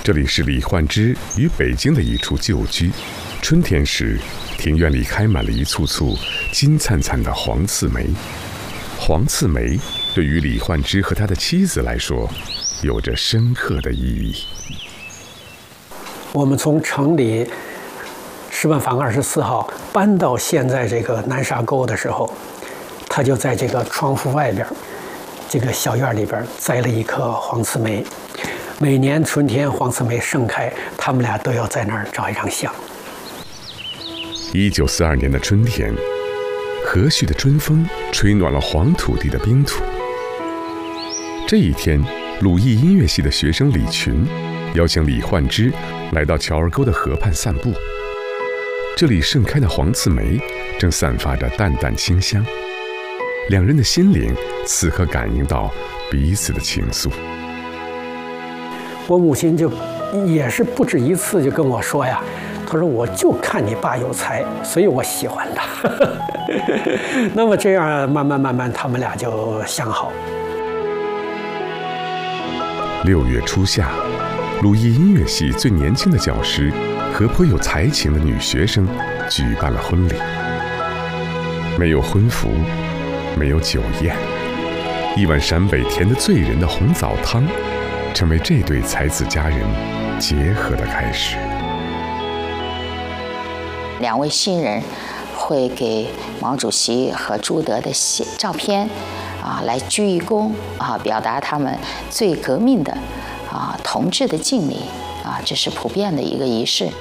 这里是李焕之于北京的一处旧居。春天时，庭院里开满了一簇簇金灿灿的黄刺梅。黄刺梅对于李焕之和他的妻子来说，有着深刻的意义。 我们从城里石板坊24号搬到现在这个南沙沟的时候，他就在这个窗户外边，这个小院里边栽了一棵黄刺梅。每年春天黄刺梅盛开，他们俩都要在那儿照一张相。 1942年的春天，和煦的春风吹暖了黄土地的冰土。这一天，鲁艺音乐系的学生李群邀请李焕之来到乔儿沟的河畔散步。这里盛开的黄刺梅正散发着淡淡清香，两人的心灵此刻感应到彼此的情愫。 我母亲就也是不止一次就跟我说呀，她说我就看你爸有才，所以我喜欢他。那么这样慢慢他们俩就相好。 6月初夏，鲁艺音乐系最年轻的教师和颇有才情的女学生举办了婚礼。没有婚服，没有酒宴，一碗陕北甜得醉人的红枣汤成为这对才子佳人结合的开始。 两位新人会给毛主席和朱德的照片来鞠一躬表达他们最革命的同志的敬礼这是普遍的一个仪式。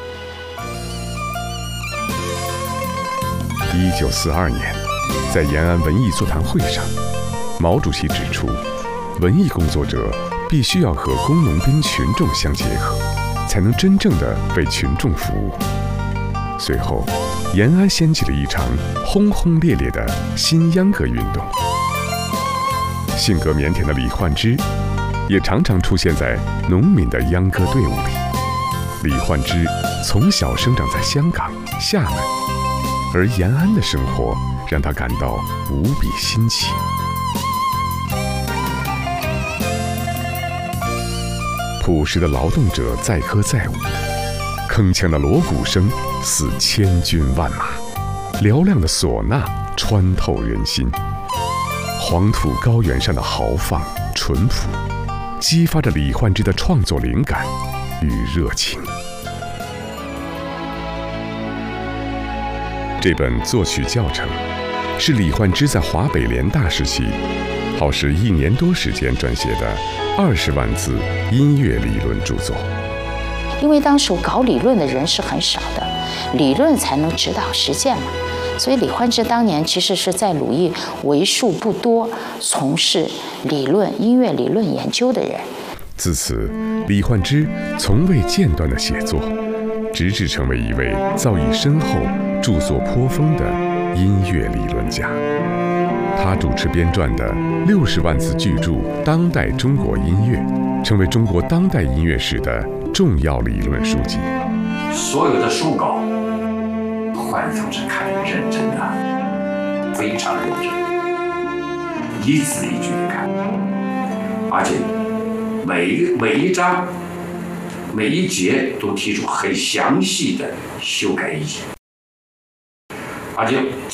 1942年，在延安文艺座谈会上，毛主席指出，文艺工作者必须要和工农兵群众相结合，才能真正的为群众服务。随后，延安掀起了一场轰轰烈烈的新秧歌运动。性格腼腆的李焕之也常常出现在农民的秧歌队伍里。李焕之从小生长在香港、厦门，而延安的生活让他感到无比新奇。朴实的劳动者载歌载舞，铿锵的锣鼓声似千军万马，嘹亮的唢呐穿透人心。黄土高原上的豪放淳朴，激发着李焕之的创作灵感与热情。这本作曲教程是李焕之在华北联大时期耗时1年多时间撰写的20万字音乐理论著作。 因为当时搞理论的人是很少的，理论才能指导实践嘛，所以李焕之当年其实是在鲁艺为数不多从事音乐理论研究的人。 自此，李焕之从未间断的写作，直至成为一位造诣深厚、著作颇丰的音乐理论家。他主持编撰的60万字巨著《当代中国音乐》，成为中国当代音乐史的重要理论书籍。 所有的书稿，焕同志看得认真的，非常认真，一字一句的看，而且每一章、每一节都提出很详细的修改意见，而且